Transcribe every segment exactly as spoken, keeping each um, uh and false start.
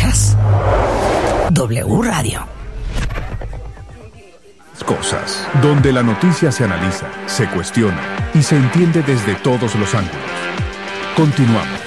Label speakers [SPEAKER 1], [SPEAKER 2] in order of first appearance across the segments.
[SPEAKER 1] Escuchas W Radio.
[SPEAKER 2] Cosas, donde la noticia se analiza, se cuestiona y se entiende desde todos los ángulos. Continuamos.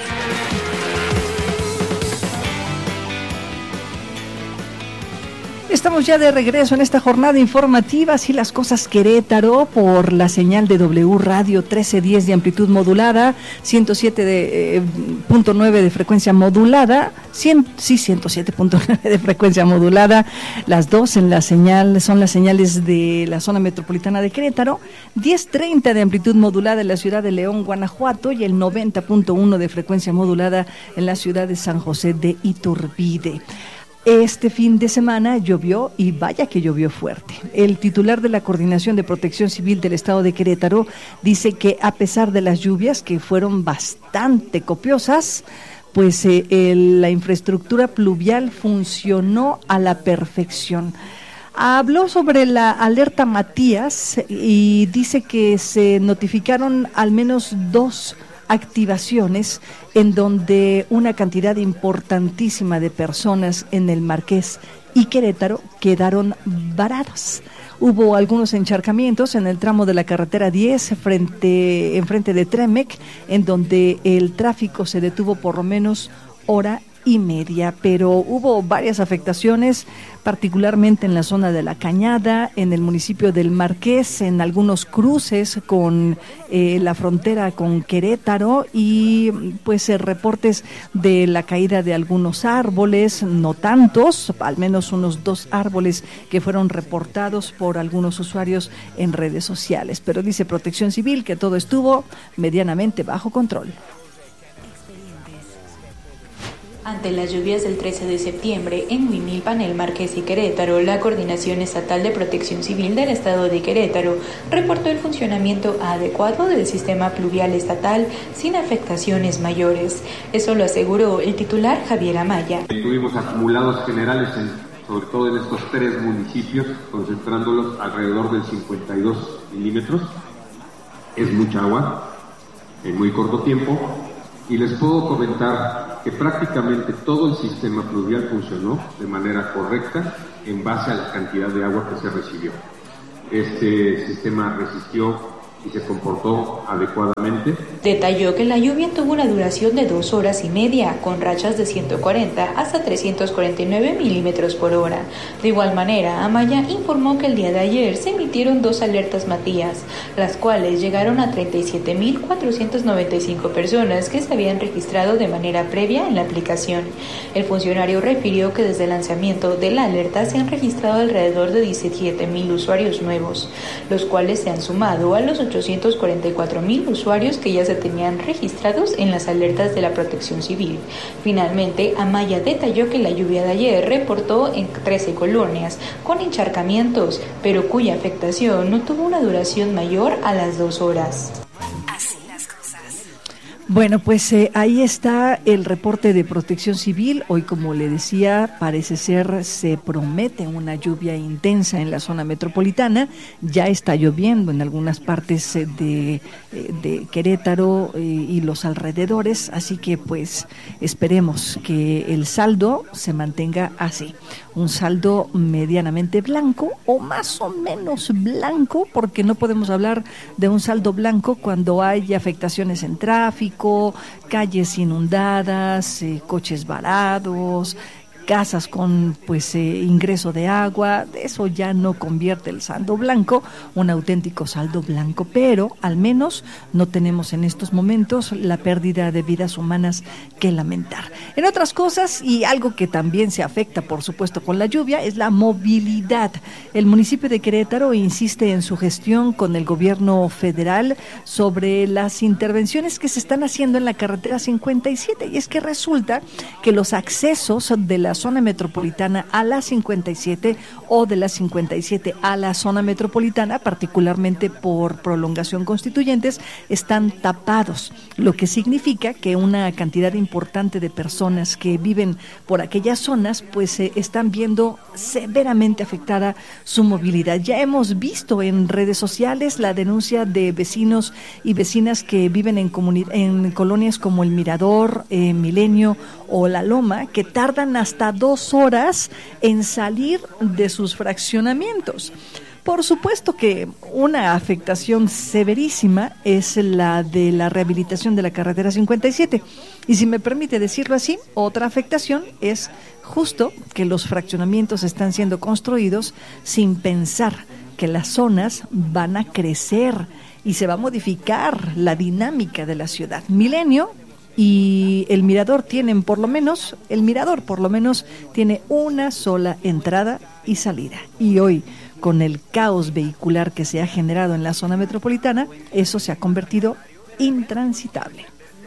[SPEAKER 1] Estamos ya de regreso en esta jornada informativa, así las cosas Querétaro, por la señal de W Radio trece diez de amplitud modulada, ciento siete punto nueve de frecuencia modulada, cien, sí, ciento siete punto nueve de frecuencia modulada, las dos en la señal, son las señales de la zona metropolitana de Querétaro, diez treinta de amplitud modulada en la ciudad de León, Guanajuato, y el noventa punto uno de frecuencia modulada en la ciudad de San José de Iturbide. Este fin de semana llovió y vaya que llovió fuerte. El titular de la Coordinación de Protección Civil del Estado de Querétaro dice que a pesar de las lluvias, que fueron bastante copiosas, pues eh, el, la infraestructura pluvial funcionó a la perfección. Habló sobre la alerta Matías y dice que se notificaron al menos dos activaciones en donde una cantidad importantísima de personas en el Marqués y Querétaro quedaron varadas. Hubo algunos encharcamientos en el tramo de la carretera diez frente enfrente de Tremec, en donde el tráfico se detuvo por lo menos hora y media, pero hubo varias afectaciones, particularmente en la zona de La Cañada, en el municipio del Marqués, en algunos cruces con eh, la frontera con Querétaro, y pues eh, reportes de la caída de algunos árboles, no tantos, al menos unos dos árboles que fueron reportados por algunos usuarios en redes sociales, pero dice Protección Civil que todo estuvo medianamente bajo control.
[SPEAKER 3] Ante las lluvias del trece de septiembre, en Huimilpan, el Marqués y Querétaro, la Coordinación Estatal de Protección Civil del Estado de Querétaro reportó el funcionamiento adecuado del sistema pluvial estatal sin afectaciones mayores. Eso lo aseguró el titular Javier Amaya.
[SPEAKER 4] Tuvimos acumulados generales, en, sobre todo en estos tres municipios, concentrándolos alrededor del cincuenta y dos milímetros. Es mucha agua en muy corto tiempo. Y les puedo comentar que prácticamente todo el sistema pluvial funcionó de manera correcta en base a la cantidad de agua que se recibió. Este sistema resistió y se comportó adecuadamente.
[SPEAKER 3] Detalló que la lluvia tuvo una duración de dos horas y media, con rachas de ciento cuarenta hasta trescientos cuarenta y nueve milímetros por hora. De igual manera, Amaya informó que el día de ayer se emitieron dos alertas Matías, las cuales llegaron a treinta y siete mil cuatrocientas noventa y cinco personas que se habían registrado de manera previa en la aplicación. El funcionario refirió que desde el lanzamiento de la alerta se han registrado alrededor de diecisiete mil usuarios nuevos, los cuales se han sumado a los ochocientos cuarenta y cuatro mil usuarios que ya se tenían registrados en las alertas de la Protección Civil. Finalmente, Amaya detalló que la lluvia de ayer reportó en trece colonias con encharcamientos, pero cuya afectación no tuvo una duración mayor a las dos horas.
[SPEAKER 1] Bueno, pues eh, ahí está el reporte de Protección Civil. Hoy, como le decía, parece ser, se promete una lluvia intensa en la zona metropolitana. Ya está lloviendo en algunas partes eh, de, eh, de Querétaro eh, y los alrededores, así que pues esperemos que el saldo se mantenga así. Un saldo medianamente blanco o más o menos blanco, porque no podemos hablar de un saldo blanco cuando hay afectaciones en tráfico, calles inundadas, eh, coches varados, casas con pues eh, ingreso de agua. Eso ya no convierte el saldo blanco, un auténtico saldo blanco, pero al menos no tenemos en estos momentos la pérdida de vidas humanas que lamentar. En otras cosas, y algo que también se afecta por supuesto con la lluvia, es la movilidad. El municipio de Querétaro insiste en su gestión con el gobierno federal sobre las intervenciones que se están haciendo en la carretera cincuenta y siete, y es que resulta que los accesos de la zona metropolitana a la cincuenta y siete o de la cincuenta y siete a la zona metropolitana, particularmente por prolongación Constituyentes, están tapados, lo que significa que una cantidad importante de personas que viven por aquellas zonas pues eh, están viendo severamente afectada su movilidad. Ya hemos visto en redes sociales la denuncia de vecinos y vecinas que viven en, comuni- en colonias como El Mirador, eh, Milenio o La Loma, que tardan hasta hasta dos horas en salir de sus fraccionamientos. Por supuesto que una afectación severísima es la de la rehabilitación de la carretera cincuenta y siete. Y si me permite decirlo así, otra afectación es justo que los fraccionamientos están siendo construidos sin pensar que las zonas van a crecer y se va a modificar la dinámica de la ciudad. Milenio y el Mirador tienen por lo menos, el Mirador por lo menos tiene una sola entrada y salida. Y hoy, con el caos vehicular que se ha generado en la zona metropolitana, eso se ha convertido intransitable.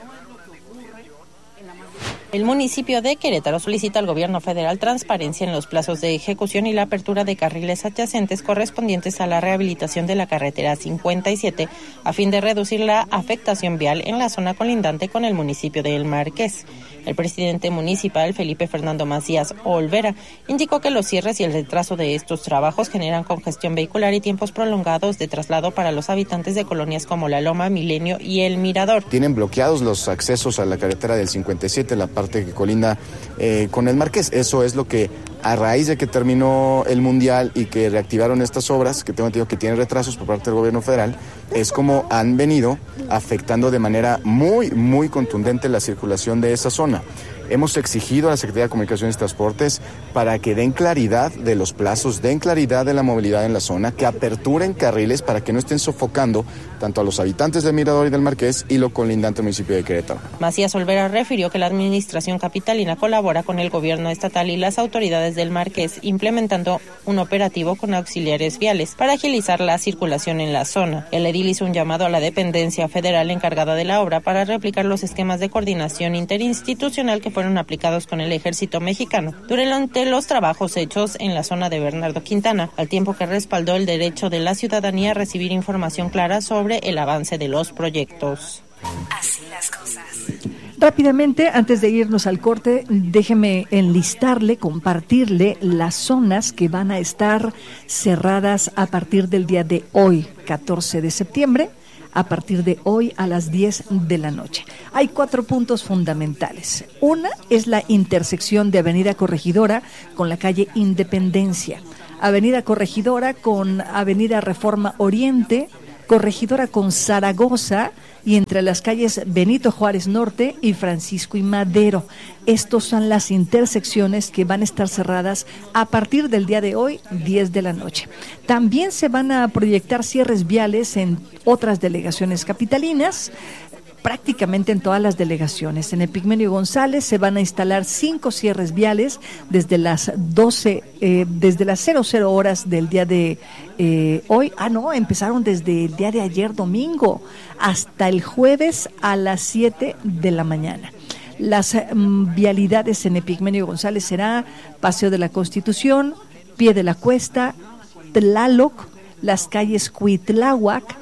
[SPEAKER 5] El municipio de Querétaro solicita al gobierno federal transparencia en los plazos de ejecución y la apertura de carriles adyacentes correspondientes a la rehabilitación de la carretera cincuenta y siete a fin de reducir la afectación vial en la zona colindante con el municipio de El Marqués. El presidente municipal, Felipe Fernando Macías Olvera, indicó que los cierres y el retraso de estos trabajos generan congestión vehicular y tiempos prolongados de traslado para los habitantes de colonias como La Loma, Milenio y El Mirador.
[SPEAKER 6] Tienen bloqueados los accesos a la carretera del cincuenta y siete, la parte que colinda eh, con El Marqués. Eso es lo que, a raíz de que terminó el Mundial y que reactivaron estas obras, que tengo entendido que tienen retrasos por parte del gobierno federal, es como han venido afectando de manera muy, muy contundente la circulación de esa zona. Hemos exigido a la Secretaría de Comunicaciones y Transportes para que den claridad de los plazos, den claridad de la movilidad en la zona, que aperturen carriles para que no estén sofocando tanto a los habitantes del Mirador y del Marqués y lo colindante municipio de Querétaro.
[SPEAKER 5] Macías Olvera refirió que la administración capitalina colabora con el gobierno estatal y las autoridades del Marqués implementando un operativo con auxiliares viales para agilizar la circulación en la zona. El edil hizo un llamado a la dependencia federal encargada de la obra para replicar los esquemas de coordinación interinstitucional que fueron aplicados con el ejército mexicano durante los trabajos hechos en la zona de Bernardo Quintana, al tiempo que respaldó el derecho de la ciudadanía a recibir información clara sobre el avance de los proyectos.
[SPEAKER 7] Así las cosas.
[SPEAKER 1] Rápidamente, antes de irnos al corte, déjeme enlistarle, compartirle las zonas que van a estar cerradas a partir del día de hoy, catorce de septiembre, a partir de hoy a las diez de la noche. Hay cuatro puntos fundamentales. Una es la intersección de Avenida Corregidora con la calle Independencia, Avenida Corregidora con Avenida Reforma Oriente, Corregidora con Zaragoza y entre las calles Benito Juárez Norte y Francisco y Madero. Estos son las intersecciones que van a estar cerradas a partir del día de hoy, diez de la noche. También se van a proyectar cierres viales en otras delegaciones capitalinas, prácticamente en todas las delegaciones. En Epigmenio González se van a instalar cinco cierres viales desde las doce, eh, desde las cero cero horas del día de eh, hoy. Ah, no, empezaron desde el día de ayer, domingo, hasta el jueves a las siete de la mañana. Las um, vialidades en Epigmenio González será Paseo de la Constitución, Pie de la Cuesta, Tlaloc, las calles Cuitláhuac,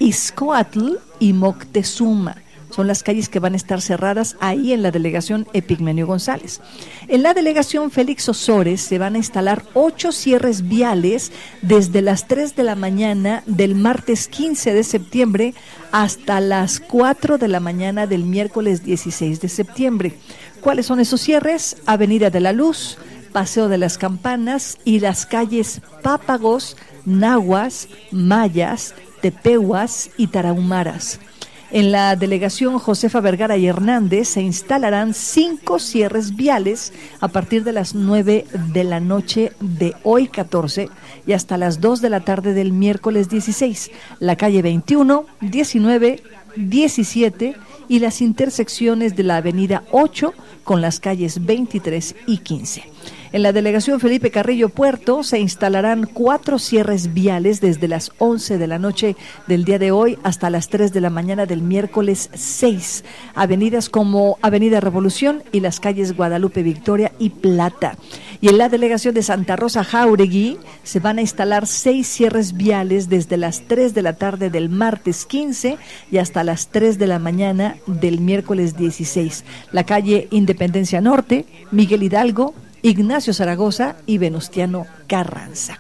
[SPEAKER 1] Ixcoatl y Moctezuma. Son las calles que van a estar cerradas ahí en la delegación Epigmenio González. En la delegación Félix Osores se van a instalar ocho cierres viales desde las tres de la mañana del martes quince de septiembre hasta las cuatro de la mañana del miércoles dieciséis de septiembre. ¿Cuáles son esos cierres? Avenida de la Luz, Paseo de las Campanas y las calles Pápagos, Nahuas, Mayas, Tepehuas y Tarahumaras. En la delegación Josefa Vergara y Hernández se instalarán cinco cierres viales a partir de las nueve de la noche de hoy catorce y hasta las dos de la tarde del miércoles dieciséis. La calle veintiuno, diecinueve, diecisiete y las intersecciones de la avenida ocho con las calles veintitrés y quince. En la delegación Felipe Carrillo Puerto se instalarán cuatro cierres viales desde las once de la noche del día de hoy hasta las tres de la mañana del miércoles seis. Avenidas como Avenida Revolución y las calles Guadalupe Victoria y Plata. Y en la delegación de Santa Rosa Jáuregui se van a instalar seis cierres viales desde las tres de la tarde del martes quince y hasta las tres de la mañana del miércoles dieciséis. La calle Independencia Norte, Miguel Hidalgo, Ignacio Zaragoza y Venustiano Carranza.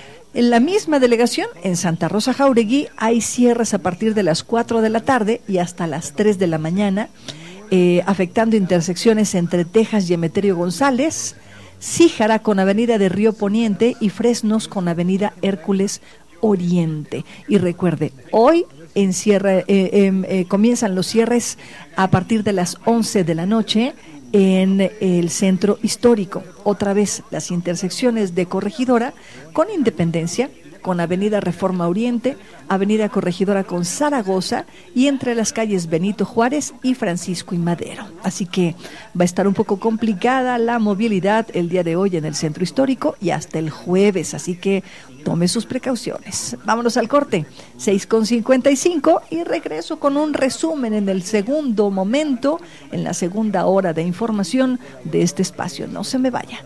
[SPEAKER 1] En la misma delegación, en Santa Rosa Jáuregui, hay cierres a partir de las cuatro de la tarde y hasta las tres de la mañana, eh, afectando intersecciones entre Texas y Emeterio González, Cíjara con Avenida de Río Poniente y Fresnos con Avenida Hércules Oriente. Y recuerde, hoy en cierre, eh, eh, eh, comienzan los cierres a partir de las once de la noche en el centro histórico. Otra vez las intersecciones de Corregidora con Independencia, con Avenida Reforma Oriente, Avenida Corregidora con Zaragoza y entre las calles Benito Juárez y Francisco y Madero. Así que va a estar un poco complicada la movilidad el día de hoy en el centro histórico y hasta el jueves, así que tome sus precauciones. Vámonos al corte, seis con cincuenta y cinco, y regreso con un resumen en el segundo momento, en la segunda hora de información de este espacio. No se me vaya.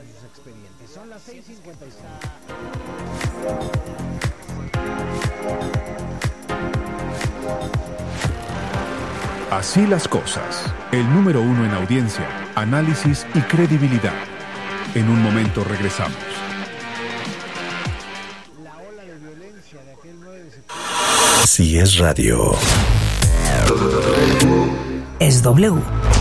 [SPEAKER 2] Así las cosas. El número uno en audiencia, análisis y credibilidad. En un momento regresamos.
[SPEAKER 7] Si es radio, es W.